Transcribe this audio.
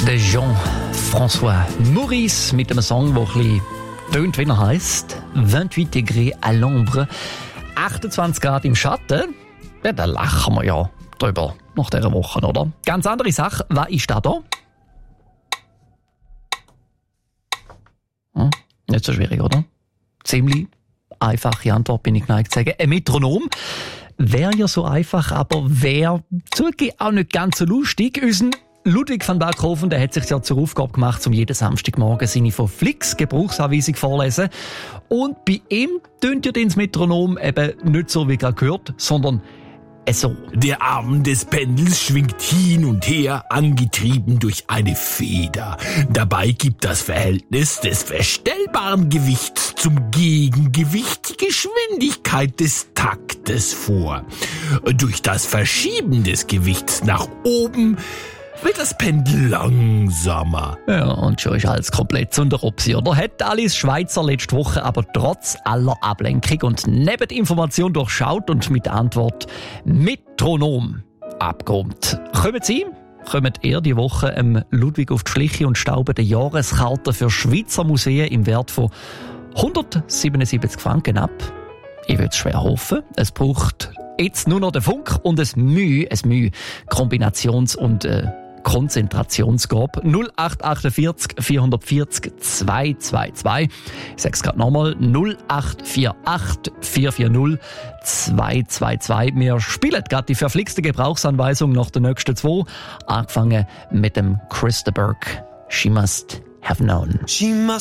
Der Jean-François Maurice mit einem Song, der ein bisschen tönt, wie er heisst. 28 Degrés à l'ombre, 28 Grad im Schatten. Ja, da lachen wir ja drüber nach dieser Woche, oder? Ganz andere Sache, was ist da? Nicht so schwierig, oder? Ziemlich einfache Antwort, bin ich geneigt zu sagen. Ein Metronom wäre ja so einfach, aber wäre zugegeben auch nicht ganz so lustig. Unser Ludwig van Berghofen, der hat sich ja zur Aufgabe gemacht, um jeden Samstagmorgen seine von Flix Gebrauchsanweisung vorlesen. Und bei ihm tönt ja das Metronom eben nicht so, wie gerade gehört, sondern so. Der Arm des Pendels schwingt hin und her, angetrieben durch eine Feder. Dabei gibt das Verhältnis des verstellbaren Gewichts zum Gegengewicht die Geschwindigkeit des Taktes vor. Durch das Verschieben des Gewichts nach oben wird das Pendel langsamer. Ja, und schon ist alles komplett zu der Opsi, oder? Hat Alice Schweizer letzte Woche aber trotz aller Ablenkung und neben der Information durchschaut und mit der Antwort Metronom abkommt. Kommt ihr die Woche Ludwig auf die Schliche und stauben die Jahreskarte für Schweizer Museen im Wert von 177 Franken ab? Ich würde es schwer hoffen. Es braucht jetzt nur noch den Funk und ein Mühe Kombinations- und Konzentrationsgabe 0848 440 222. Ich sage es gerade nochmal, 0848 440 222. Wir spielen gerade die verflixte Gebrauchsanweisung nach den nächsten zwei. Angefangen mit dem Christa Burke. She must have known. She must